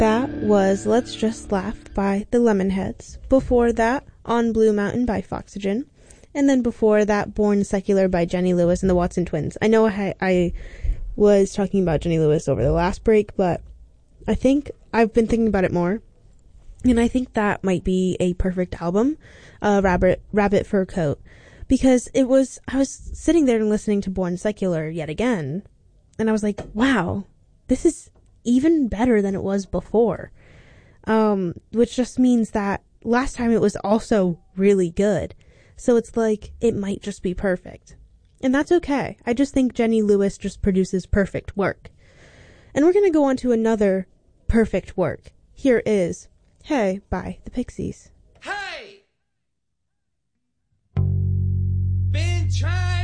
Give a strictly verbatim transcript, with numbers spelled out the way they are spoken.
That was Let's Just Laugh by the Lemonheads. Before that, On Blue Mountain by Foxygen. And then before that, Born Secular by Jenny Lewis and the Watson Twins. I know I, I was talking about Jenny Lewis over the last break, but I think I've been thinking about it more. And I think that might be a perfect album, uh, Rabbit, Rabbit Fur Coat. Because it was, I was sitting there and listening to Born Secular yet again. And I was like, wow, this is even better than it was before. Um, which just means that last time it was also really good. So it's like, it might just be perfect. And that's okay. I just think Jenny Lewis just produces perfect work. And we're going to go on to another perfect work. Here is Hey by the Pixies. Hey! Been trying